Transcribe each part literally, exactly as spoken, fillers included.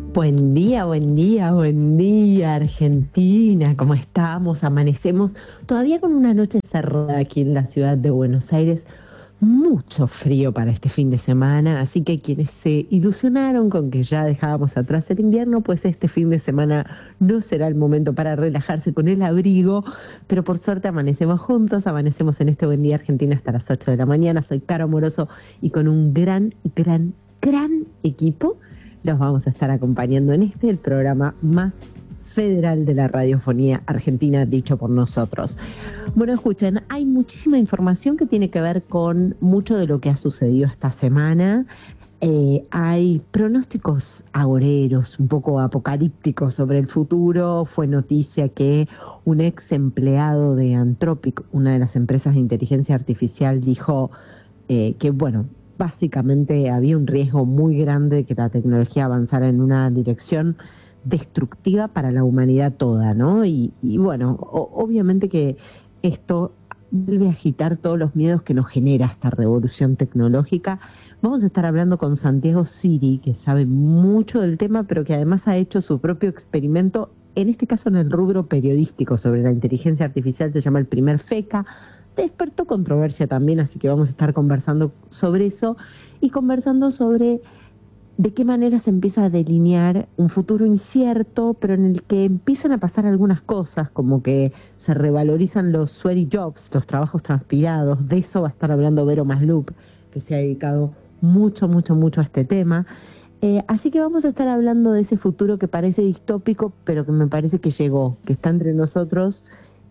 Buen día, buen día, buen día, Argentina. ¿Cómo estamos? Amanecemos todavía con una noche cerrada aquí en la ciudad de Buenos Aires. Mucho frío para este fin de semana, así que quienes se ilusionaron con que ya dejábamos atrás el invierno, pues este fin de semana no será el momento para relajarse con el abrigo, pero por suerte amanecemos juntos, amanecemos en este Buen Día Argentina hasta las ocho de la mañana. Soy Caro Moroso y con un gran, gran, gran equipo los vamos a estar acompañando en este, el programa más federal de la radiofonía argentina, dicho por nosotros. Bueno, escuchen, hay muchísima información que tiene que ver con mucho de lo que ha sucedido esta semana. Eh, hay pronósticos agoreros, un poco apocalípticos sobre el futuro. Fue noticia que un ex empleado de Anthropic, una de las empresas de inteligencia artificial, dijo eh, que, bueno, básicamente había un riesgo muy grande de que la tecnología avanzara en una dirección destructiva para la humanidad toda, ¿no? Y, y bueno, o, obviamente que esto vuelve a agitar todos los miedos que nos genera esta revolución tecnológica. Vamos a estar hablando con Santiago Siri, que sabe mucho del tema, pero que además ha hecho su propio experimento, en este caso en el rubro periodístico, sobre la inteligencia artificial. Se llama el primer FECA. Despertó controversia también, así que vamos a estar conversando sobre eso y conversando sobre de qué manera se empieza a delinear un futuro incierto, pero en el que empiezan a pasar algunas cosas, como que se revalorizan los sweaty jobs, los trabajos transpirados. De eso va a estar hablando Vero Maslup, que se ha dedicado mucho, mucho, mucho a este tema. Eh, así que vamos a estar hablando de ese futuro que parece distópico, pero que me parece que llegó, que está entre nosotros,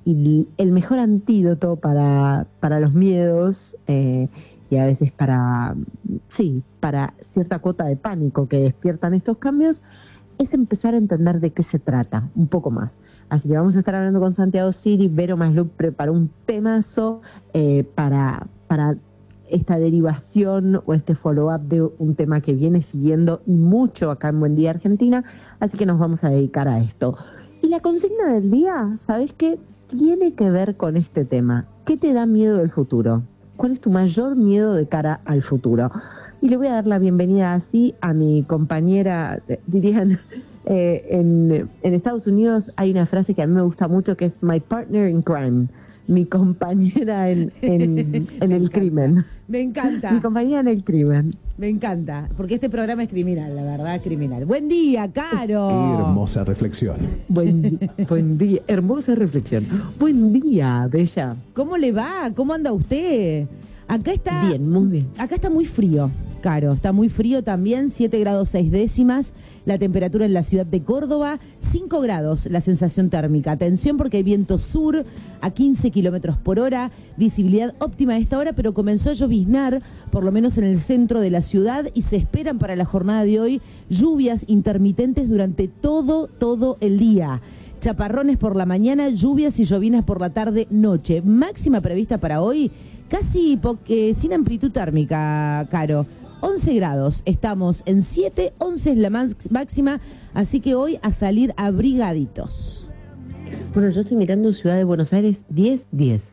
y el mejor antídoto para, para los miedos eh, y a veces para, sí, para cierta cuota de pánico que despiertan estos cambios, es empezar a entender de qué se trata, un poco más. Así que vamos a estar hablando con Santiago Siri. Vero Maslup preparó un temazo eh, para, para esta derivación o este follow-up de un tema que viene siguiendo mucho acá en Buen Día Argentina, así que nos vamos a dedicar a esto. Y la consigna del día, ¿sabes qué? Tiene que ver con este tema. ¿Qué te da miedo del futuro? ¿Cuál es tu mayor miedo de cara al futuro? Y le voy a dar la bienvenida así a mi compañera, dirían, eh, en, en Estados Unidos hay una frase que a mí me gusta mucho, que es my partner in crime, mi compañera en, en, en el crimen. Me encanta. Mi compañera en el crimen. Me encanta, porque este programa es criminal, la verdad, criminal. Buen día, Caro. Hermosa reflexión. Buen, di- buen día, hermosa reflexión. Buen día, Bella. ¿Cómo le va? ¿Cómo anda usted? Acá está... Bien, muy bien. Acá está muy frío, Caro. Está muy frío también, siete grados seis décimas. La temperatura en la ciudad de Córdoba, cinco grados la sensación térmica. Atención porque hay viento sur a quince kilómetros por hora, visibilidad óptima a esta hora, pero comenzó a lloviznar, por lo menos en el centro de la ciudad, y se esperan para la jornada de hoy lluvias intermitentes durante todo, todo el día. Chaparrones por la mañana, lluvias y llovinas por la tarde, noche. Máxima prevista para hoy, casi po- eh, sin amplitud térmica, Caro. once grados, estamos en siete, once es la más máxima, así que hoy a salir abrigaditos. Bueno, yo estoy mirando Ciudad de Buenos Aires, diez, diez.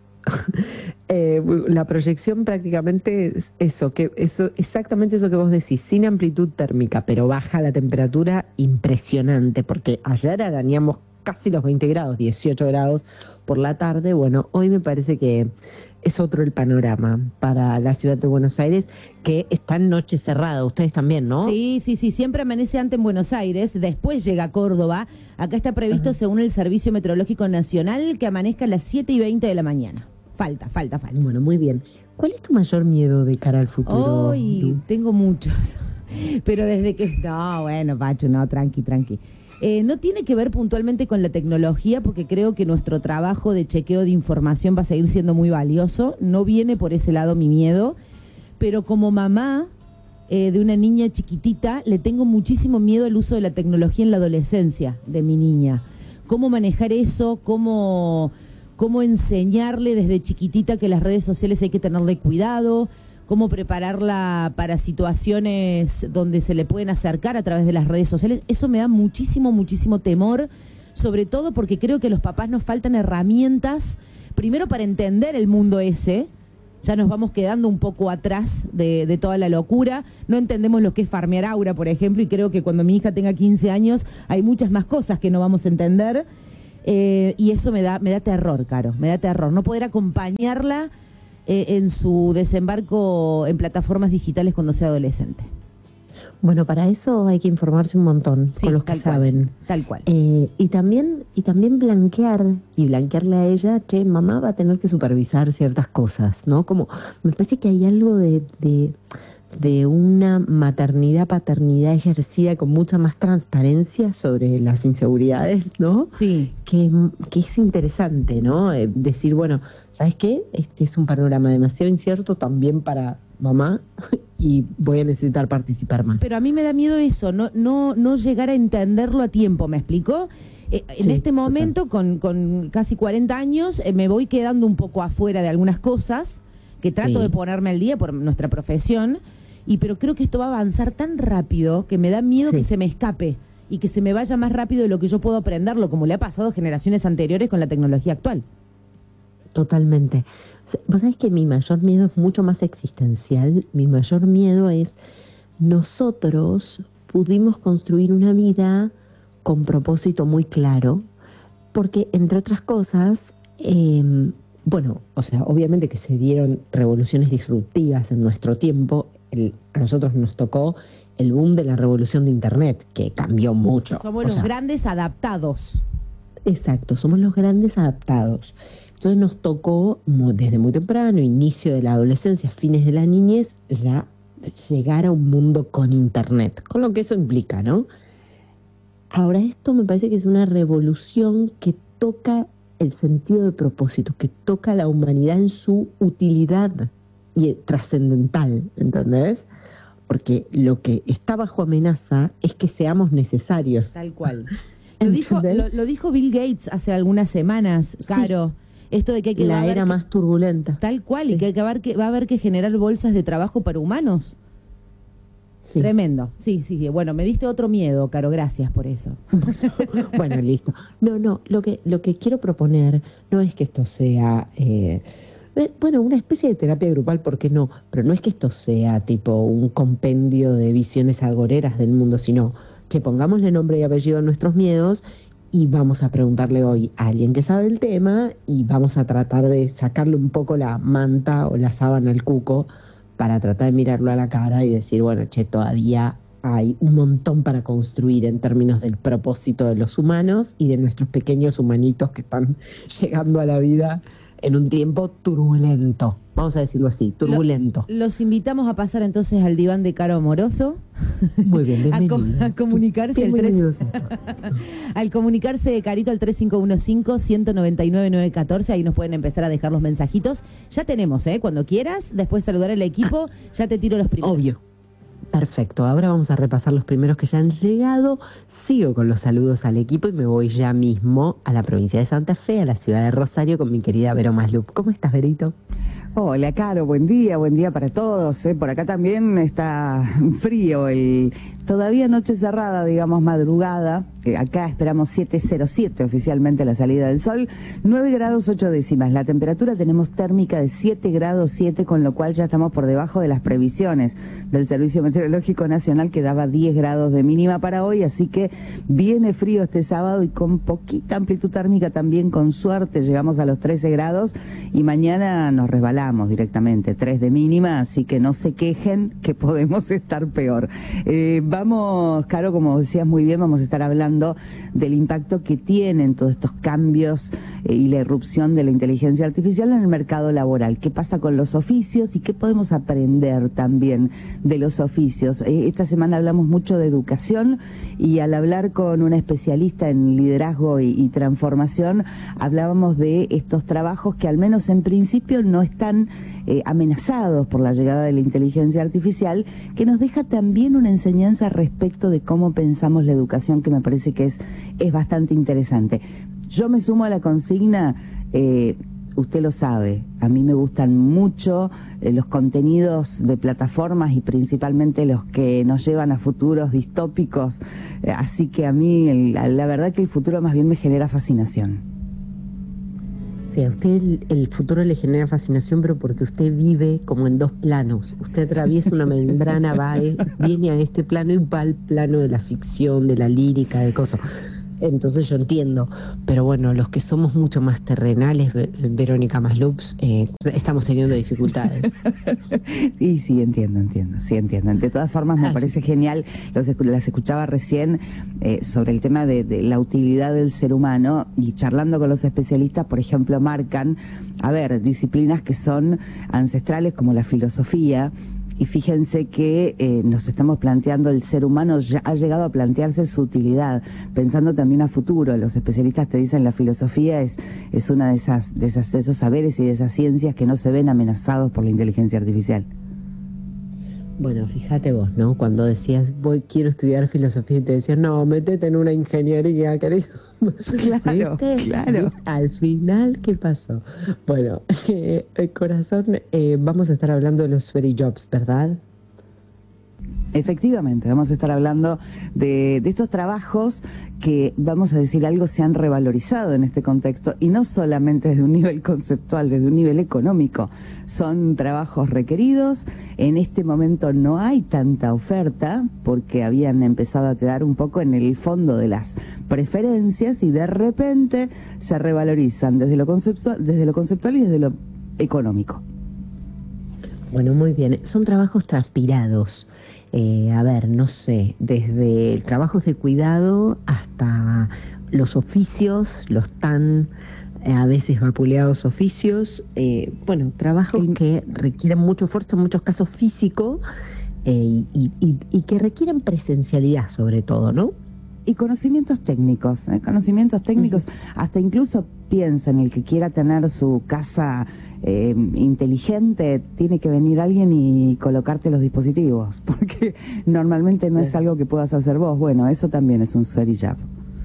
eh, la proyección prácticamente es eso, que eso, exactamente eso que vos decís, sin amplitud térmica, pero baja la temperatura impresionante, porque ayer arañamos casi los veinte grados, dieciocho grados por la tarde. Bueno, hoy me parece que es otro el panorama para la ciudad de Buenos Aires, que está en noche cerrada. Ustedes también, ¿no? Sí, sí, sí, siempre amanece antes en Buenos Aires, después llega a Córdoba. Acá está previsto, Ajá. según el Servicio Meteorológico Nacional, que amanezca a las siete y veinte de la mañana. Falta, falta, falta. Bueno, muy bien. ¿Cuál es tu mayor miedo de cara al futuro? Hoy tengo muchos, pero desde que... No, bueno, Pacho, no, tranqui, tranqui. Eh, no tiene que ver puntualmente con la tecnología, porque creo que nuestro trabajo de chequeo de información va a seguir siendo muy valioso. No viene por ese lado mi miedo, pero como mamá eh, de una niña chiquitita, le tengo muchísimo miedo al uso de la tecnología en la adolescencia de mi niña. Cómo manejar eso, cómo, cómo enseñarle desde chiquitita que las redes sociales hay que tenerle cuidado, cómo prepararla para situaciones donde se le pueden acercar a través de las redes sociales. Eso me da muchísimo, muchísimo temor, sobre todo porque creo que a los papás nos faltan herramientas, primero para entender el mundo ese, Ya nos vamos quedando un poco atrás de, de toda la locura. No entendemos lo que es farmear aura, por ejemplo, y creo que cuando mi hija tenga quince años hay muchas más cosas que no vamos a entender. Eh, y eso me da, me da terror, Caro, me da terror. No poder acompañarla eh, en su desembarco en plataformas digitales cuando sea adolescente. Bueno, para eso hay que informarse un montón Sí, con los que tal cual, saben. tal cual. Eh, y también y también blanquear y blanquearle a ella, che, mamá va a tener que supervisar ciertas cosas, ¿no? Como me parece que hay algo de, de, de una maternidad, paternidad ejercida con mucha más transparencia sobre las inseguridades, ¿no? Sí. Que, que es interesante, ¿no? Eh, decir, bueno, ¿sabes qué? Este es un panorama demasiado incierto también para mamá y voy a necesitar participar más. Pero a mí me da miedo eso, no, no, no llegar a entenderlo a tiempo, ¿me explicó? Eh, en Sí, este momento, con, con casi cuarenta años, eh, me voy quedando un poco afuera de algunas cosas, que trato Sí. de ponerme al día por nuestra profesión, y pero creo que esto va a avanzar tan rápido que me da miedo Sí. que se me escape y que se me vaya más rápido de lo que yo puedo aprenderlo, como le ha pasado a generaciones anteriores con la tecnología actual. Totalmente. Vos sabés que mi mayor miedo es mucho más existencial. Mi mayor miedo es nosotros pudimos construir una vida con propósito muy claro, porque entre otras cosas, eh, bueno, o sea, obviamente que se dieron revoluciones disruptivas en nuestro tiempo. El, a nosotros nos tocó el boom de la revolución de Internet, que cambió mucho. Somos O los sea, grandes adaptados. Exacto, somos los grandes adaptados. Entonces nos tocó mu- desde muy temprano, inicio de la adolescencia, fines de la niñez, ya llegar a un mundo con Internet, con lo que eso implica, ¿no? Ahora esto me parece que es una revolución que toca el sentido de propósito, que toca a la humanidad en su utilidad y eh, trascendental, ¿entendés? Porque lo que está bajo amenaza es que seamos necesarios. Tal cual. Lo dijo, ¿Entendés? lo, lo dijo Bill Gates hace algunas semanas, Sí. Caro. Esto de que hay que va a La haber era que- más turbulenta. tal cual, y Sí. que, hay que, haber que va a haber que generar bolsas de trabajo para humanos. Sí. Tremendo. Sí, sí. Bueno, me diste otro miedo, Caro. Gracias por eso. Bueno, listo. No, no, lo que, lo que quiero proponer no es que esto sea, eh, eh, bueno, una especie de terapia grupal, ¿por qué no? Pero no es que esto sea tipo un compendio de visiones agoreras del mundo, sino que pongámosle nombre y apellido a nuestros miedos y vamos a preguntarle hoy a alguien que sabe el tema y vamos a tratar de sacarle un poco la manta o la sábana al cuco para tratar de mirarlo a la cara y decir, bueno, che, todavía hay un montón para construir en términos del propósito de los humanos y de nuestros pequeños humanitos que están llegando a la vida en un tiempo turbulento. Vamos a decirlo así, turbulento. Los invitamos a pasar entonces al diván de Caro Amoroso. Muy bien, a, com- bienvenidos. a comunicarse el tres, Bienvenidos a esto. al comunicarse de Carito al tres cinco uno cinco, uno nueve nueve, nueve uno cuatro, ahí nos pueden empezar a dejar los mensajitos. Ya tenemos, ¿eh? Cuando quieras, después saludar al equipo, ya te tiro los primeros. Obvio. Perfecto, ahora vamos a repasar los primeros que ya han llegado. Sigo con los saludos al equipo y me voy ya mismo a la provincia de Santa Fe, a la ciudad de Rosario, con mi querida Vero Maslup. ¿Cómo estás, Verito? Hola, Caro, buen día, buen día para todos. ¿eh? Por acá también está frío, el todavía noche cerrada, digamos madrugada. Eh, acá esperamos siete cero siete oficialmente la salida del sol, nueve grados ocho décimas. La temperatura tenemos térmica de siete grados siete, con lo cual ya estamos por debajo de las previsiones del Servicio Meteorológico Nacional, que daba diez grados de mínima para hoy, así que viene frío este sábado y con poquita amplitud térmica también, con suerte llegamos a los trece grados y mañana nos resbalamos directamente, tres de mínima, así que no se quejen que podemos estar peor. Eh, vamos, Caro, como decías muy bien, vamos a estar hablando del impacto que tienen todos estos cambios eh, y la irrupción de la inteligencia artificial en el mercado laboral. ¿Qué pasa con los oficios y qué podemos aprender también de los oficios? Eh, esta semana hablamos mucho de educación y al hablar con una especialista en liderazgo y, y transformación, hablábamos de estos trabajos que al menos en principio no están eh, amenazados por la llegada de la inteligencia artificial, que nos deja también una enseñanza respecto de cómo pensamos la educación, que me parece que es, es bastante interesante. Yo me sumo a la consigna, eh, usted lo sabe, a mí me gustan mucho eh, los contenidos de plataformas y principalmente los que nos llevan a futuros distópicos, eh, así que a mí el, la verdad que el futuro más bien me genera fascinación. sea, a usted el, el futuro le genera fascinación, pero porque usted vive como en dos planos. Usted atraviesa una membrana, va a, viene a este plano y va al plano de la ficción, de la lírica, de cosas. Entonces yo entiendo, pero bueno, los que somos mucho más terrenales, Verónica Maslups, eh, estamos teniendo dificultades. Y sí, entiendo, entiendo, sí entiendo. De todas formas, me ah, parece sí. genial, los, las escuchaba recién eh, sobre el tema de, de la utilidad del ser humano, y charlando con los especialistas, por ejemplo, marcan, a ver, disciplinas que son ancestrales como la filosofía. Y fíjense que eh, nos estamos planteando, el ser humano ya ha llegado a plantearse su utilidad, pensando también a futuro. Los especialistas te dicen la filosofía es, es una de esas, de esas, de esos saberes y de esas ciencias que no se ven amenazados por la inteligencia artificial. Bueno, fíjate vos, ¿no? Cuando decías, voy, quiero estudiar filosofía, y te decían, no, métete en una ingeniería, querido. Claro, ¿viste? claro. Al final, ¿qué pasó? Bueno, eh, el corazón, eh, vamos a estar hablando de los Sweaty Jobs, ¿verdad? Efectivamente, vamos a estar hablando de, de estos trabajos que, vamos a decir algo, se han revalorizado en este contexto, y no solamente desde un nivel conceptual, desde un nivel económico. Son trabajos requeridos. En este momento no hay tanta oferta porque habían empezado a quedar un poco en el fondo de las preferencias, y de repente se revalorizan desde lo conceptual, desde lo conceptual y desde lo económico. Bueno, muy bien. Son trabajos transpirados. Eh, a ver, no sé, desde trabajos de cuidado hasta los oficios, los tan eh, a veces vapuleados oficios, eh, bueno, trabajos sí. que requieren mucho esfuerzo, en muchos casos físico, eh, y, y, y que requieren presencialidad sobre todo, ¿no? Y conocimientos técnicos, ¿eh? conocimientos técnicos, uh-huh. hasta incluso piensa en el que quiera tener su casa eh, inteligente, tiene que venir alguien y colocarte los dispositivos, porque normalmente no sí. es algo que puedas hacer vos. Bueno, eso también es un sweaty job.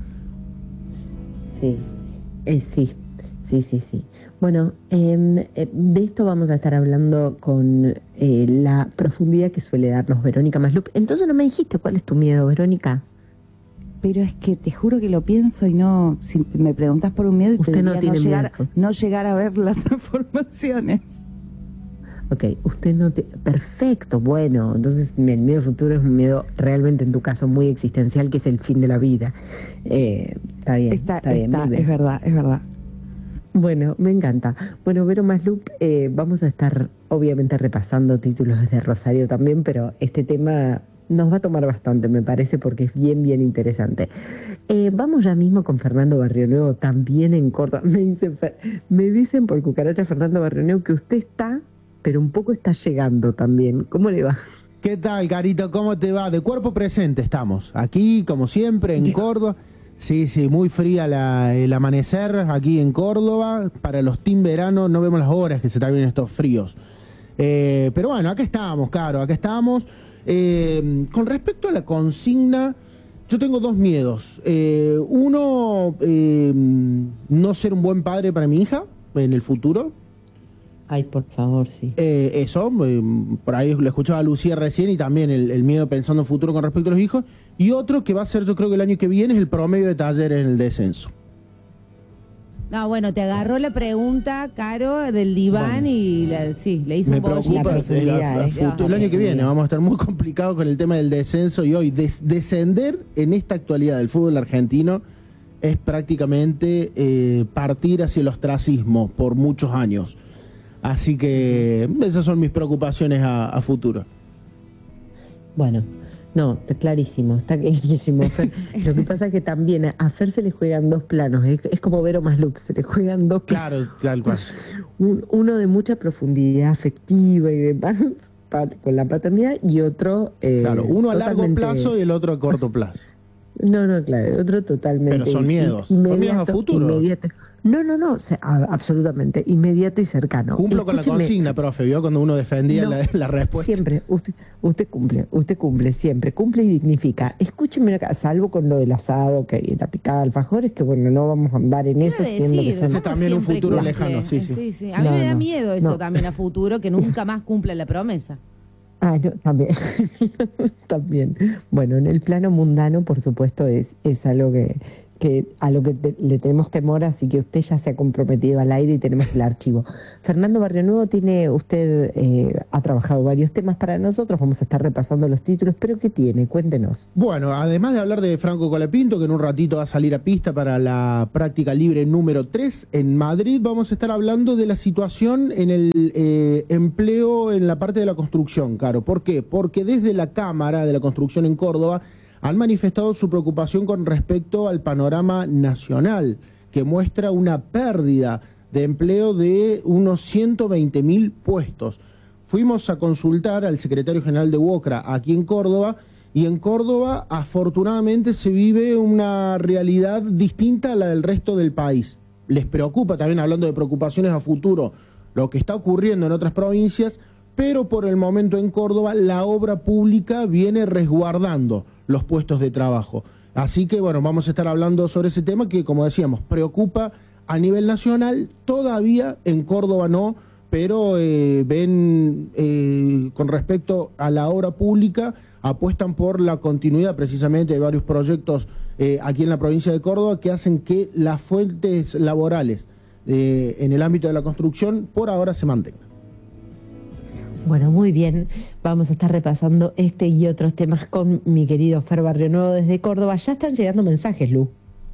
Sí, eh, sí, sí, sí, sí. Bueno, eh, eh, de esto vamos a estar hablando con eh, la profundidad que suele darnos Verónica Maslup. Entonces no me dijiste cuál es tu miedo, Verónica. Pero es que te juro que lo pienso y no, si me preguntas por un miedo, y usted te diría no, tiene no, llegar, miedo. no llegar a ver las transformaciones. Ok, usted no te... Perfecto, bueno, entonces el miedo futuro es un miedo realmente en tu caso muy existencial, que es el fin de la vida. Eh, está bien, está, está bien, está, bien. Es verdad, es verdad. Bueno, me encanta. Bueno, Vero Maslup, eh, vamos a estar obviamente repasando títulos desde Rosario también, pero este tema nos va a tomar bastante, me parece, porque es bien, bien interesante. Eh, vamos ya mismo con Fernando Barrionuevo, también en Córdoba. Me dicen, me dicen por cucaracha Fernando Barrionuevo que usted está, pero un poco está llegando también. ¿Cómo le va? ¿Qué tal, Carito? ¿Cómo te va? De cuerpo presente estamos. Aquí, como siempre, en Córdoba. Sí, sí, muy fría la, el amanecer aquí en Córdoba. Para los team verano no vemos las horas que se terminan estos fríos. Eh, pero bueno, acá estamos, Caro, acá estamos. Eh, con respecto a la consigna, yo tengo dos miedos. Eh, uno, eh, no ser un buen padre para mi hija en el futuro. Ay, por favor, sí. Eh, eso, eh, por ahí lo escuchaba a Lucía recién, y también el, el miedo pensando en futuro con respecto a los hijos. Y otro que va a ser, yo creo que el año que viene, es el promedio de talleres en el descenso. No, bueno, te agarró la pregunta, Caro, del diván, bueno, y la, sí, le hizo me un bollito. preocupa el, el, el año que viene, vamos a estar muy complicados con el tema del descenso, y hoy des, descender en esta actualidad del fútbol argentino es prácticamente eh, partir hacia el ostracismo por muchos años. Así que esas son mis preocupaciones a, a futuro. Bueno, no, está clarísimo, está clarísimo. Lo que pasa es que también a Fer se le juegan dos planos, es, es como Vero Maslup, se le juegan dos planos. Claro, tal cual. Un, uno de mucha profundidad afectiva y demás, con la paternidad, y otro... Eh, claro, uno a totalmente... largo plazo y el otro a corto plazo. No, no, claro, otro totalmente... Pero son miedos, son miedos a futuro. Inmediato. No, no, no, se, a, absolutamente, inmediato y cercano. Cumplo Escúcheme. Con la consigna, profe, ¿vio? Cuando uno defendía no, la, la respuesta. Siempre, usted, usted cumple, usted cumple, siempre, cumple y dignifica. Escúcheme acá, salvo con lo del asado, que la picada de alfajores, que bueno, no vamos a andar en eso, siendo que son... Ese también un futuro cumple. lejano, sí, sí. sí, sí. A mí no, me da no, miedo eso no. también a futuro, que nunca más cumpla la promesa. Ah, no, también, también. Bueno, en el plano mundano, por supuesto, es, es algo que, que a lo que te- le tenemos temor, así que usted ya se ha comprometido al aire y tenemos el archivo. Fernando Barrionuevo, tiene usted, eh, ha trabajado varios temas para nosotros, vamos a estar repasando los títulos, pero ¿qué tiene? Cuéntenos. Bueno, además de hablar de Franco Colapinto, que en un ratito va a salir a pista para la práctica libre número tres en Madrid, vamos a estar hablando de la situación en el eh, empleo en la parte de la construcción, Caro. ¿Por qué? Porque desde la Cámara de la Construcción en Córdoba han manifestado su preocupación con respecto al panorama nacional, que muestra una pérdida de empleo de unos ciento veinte mil puestos. Fuimos a consultar al secretario general de UOCRA aquí en Córdoba, y en Córdoba afortunadamente se vive una realidad distinta a la del resto del país. Les preocupa, también hablando de preocupaciones a futuro, lo que está ocurriendo en otras provincias, pero por el momento en Córdoba la obra pública viene resguardando los puestos de trabajo. Así que bueno, vamos a estar hablando sobre ese tema que, como decíamos, preocupa a nivel nacional, todavía en Córdoba no, pero eh, ven eh, con respecto a la obra pública, apuestan por la continuidad precisamente de varios proyectos eh, aquí en la provincia de Córdoba que hacen que las fuentes laborales eh, en el ámbito de la construcción por ahora se mantengan. Bueno, muy bien, vamos a estar repasando este y otros temas con mi querido Fer Barrionuevo desde Córdoba. Ya están llegando mensajes, Lu.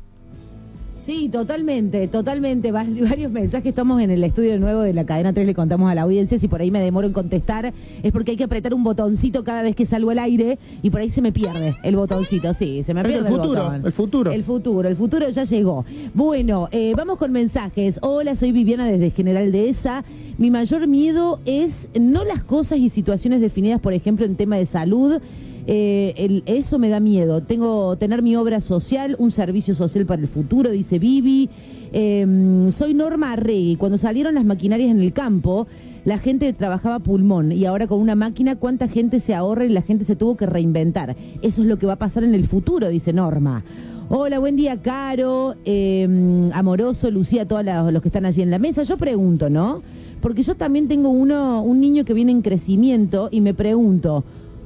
Sí, totalmente, totalmente. Va- Varios mensajes. Estamos en el estudio nuevo de la Cadena tres, le contamos a la audiencia. Si por ahí me demoro en contestar, es porque hay que apretar un botoncito cada vez que salgo al aire y por ahí se me pierde el botoncito. Sí, se me Es pierde el el futuro, botón. el futuro. El futuro, el futuro ya llegó. Bueno, eh, vamos con mensajes. Hola, soy Viviana desde General Dehesa. Mi mayor miedo es no las cosas y situaciones definidas, por ejemplo, en tema de salud. Eh, el- eso me da miedo. Tengo tener mi obra social, un servicio social para el futuro, dice Vivi. Eh, soy Norma Arregui. Cuando salieron las maquinarias en el campo, la gente trabajaba pulmón y ahora con una máquina, ¿cuánta gente se ahorra y la gente se tuvo que reinventar? Eso es lo que va a pasar en el futuro, dice Norma. Hola, buen día, Caro, eh, Amoroso, Lucía, todos los, los que están allí en la mesa. Yo pregunto, ¿no? Porque yo también tengo uno, un niño que viene en crecimiento y me pregunto,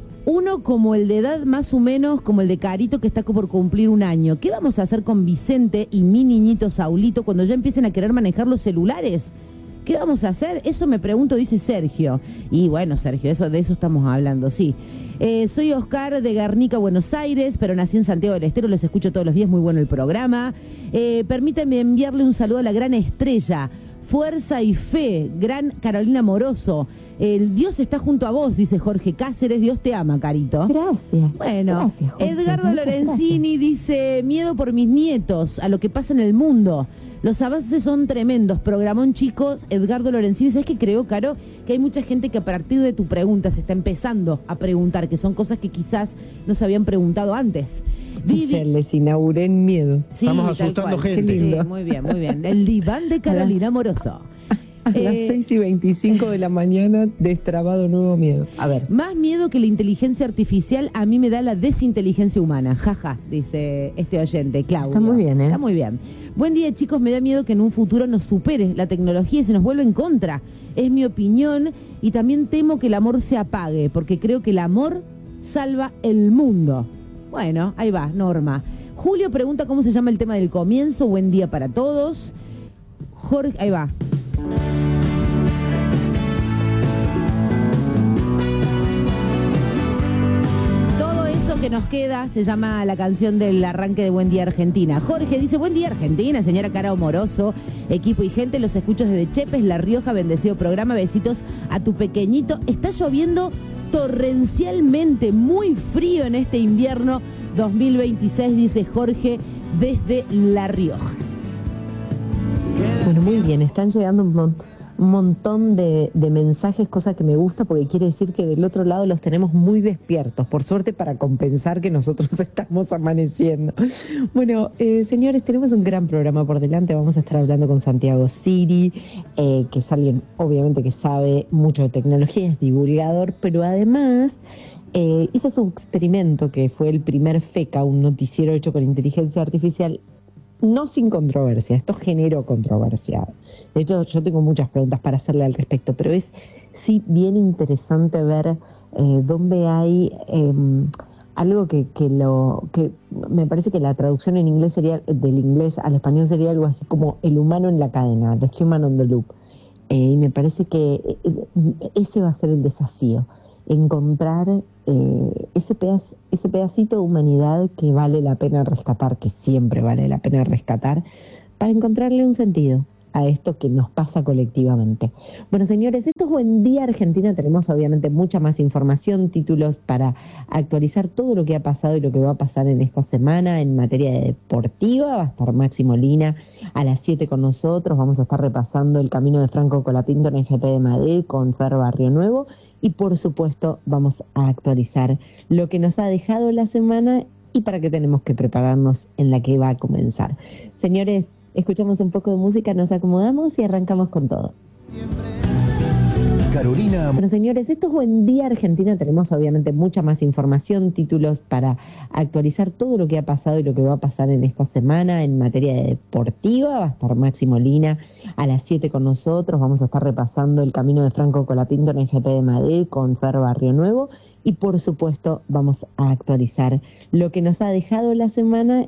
uno como el de edad más o menos como el de Carito que está por cumplir un año, ¿qué vamos a hacer con Vicente y mi niñito Saulito cuando ya empiecen a querer manejar los celulares? ¿Qué vamos a hacer? Eso me pregunto, dice Sergio. Y bueno, Sergio, eso, de eso estamos hablando, sí. Eh, soy Oscar de Guernica, Buenos Aires, pero nací en Santiago del Estero, los escucho todos los días, muy bueno el programa. Eh, permítanme enviarle un saludo a la gran estrella, fuerza y fe, gran Carolina Moroso. El Dios está junto a vos, dice Jorge Cáceres, Dios te ama, Carito. Gracias. Bueno, Gracias, Jorge. Edgardo Muchas Lorenzini dice, miedo por mis nietos, a lo que pasa en el mundo. Los avances son tremendos. Programón, chicos. Edgardo Lorenzini, ¿sabes qué creo, Caro? Que hay mucha gente que a partir de tu pregunta se está empezando a preguntar, que son cosas que quizás no se habían preguntado antes. Se les inauguré en miedo. Sí, Estamos tal asustando cual. gente. Sí, Lindo. muy bien, muy bien. El diván de Carolina Moroso. A las Eh, seis y veinticinco de la mañana, destrabado nuevo miedo. A ver. Más miedo que la inteligencia artificial, a mí me da la desinteligencia humana. Jaja, dice este oyente, Claudio. Está muy bien, ¿eh? Está muy bien. Buen día, chicos. Me da miedo que en un futuro nos supere la tecnología y se nos vuelva en contra. Es mi opinión y también temo que el amor se apague, porque creo que el amor salva el mundo. Bueno, ahí va, Norma. Julio pregunta cómo se llama el tema del comienzo. Buen día para todos. Jorge, ahí va. Todo eso que nos queda se llama la canción del arranque de Buen Día Argentina. Jorge dice, buen día Argentina, señora Cara Moroso, equipo y gente, los escucho desde Chepes, La Rioja, bendecido programa, besitos a tu pequeñito. Está lloviendo torrencialmente, muy frío en este invierno dos mil veintiséis, dice Jorge desde La Rioja. Bueno, muy bien, están llegando un, mon- un montón de, de mensajes, cosa que me gusta porque quiere decir que del otro lado los tenemos muy despiertos, por suerte para compensar que nosotros estamos amaneciendo. Bueno, eh, señores, tenemos un gran programa por delante, vamos a estar hablando con Santiago Siri, eh, que es alguien obviamente que sabe mucho de tecnología, es divulgador, pero además... Eh, hizo su experimento que fue el primer FECA, un noticiero hecho con inteligencia artificial, no sin controversia. Esto generó controversia. De hecho, yo tengo muchas preguntas para hacerle al respecto, pero es sí bien interesante ver eh, dónde hay eh, algo que, que lo que me parece que la traducción en inglés sería, del inglés al español sería algo así como el humano en la cadena, the human on the loop. Eh, y me parece que ese va a ser el desafío, encontrar eh, ese, pedaz, ese pedacito de humanidad que vale la pena rescatar, que siempre vale la pena rescatar, para encontrarle un sentido a esto que nos pasa colectivamente. Bueno, señores, esto es Buen Día Argentina. Tenemos obviamente mucha más información, títulos para actualizar todo lo que ha pasado y lo que va a pasar en esta semana en materia deportiva. Va a estar Maxi Molina a las siete con nosotros. Vamos a estar repasando el camino de Franco Colapinto en el G P de Madrid con Fer Barrio Nuevo. Y por supuesto vamos a actualizar lo que nos ha dejado la semana y para qué tenemos que prepararnos en la que va a comenzar. Señores, escuchamos un poco de música, nos acomodamos y arrancamos con todo. Carolina. Bueno, señores, esto es Buen Día Argentina. Tenemos obviamente mucha más información, títulos para actualizar todo lo que ha pasado y lo que va a pasar en esta semana en materia deportiva. Va a estar Maxi Molina a las siete con nosotros. Vamos a estar repasando el camino de Franco Colapinto en el G P de Madrid con Fer Barrio Nuevo. Y por supuesto vamos a actualizar lo que nos ha dejado la semana